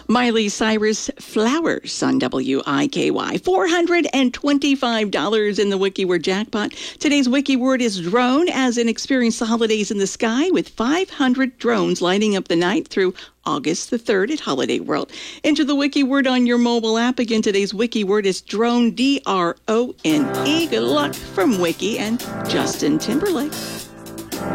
Miley Cyrus Flowers on WIKY. $425 in the Wiki Word jackpot. Today's Wiki Word is drone, as in experience the holidays in the sky with 500 drones lighting up the night through August the 3rd at Holiday World. Enter the Wiki Word on your mobile app. Again, today's Wiki Word is drone, DRONE. Good luck from Wiki and Justin Timberlake.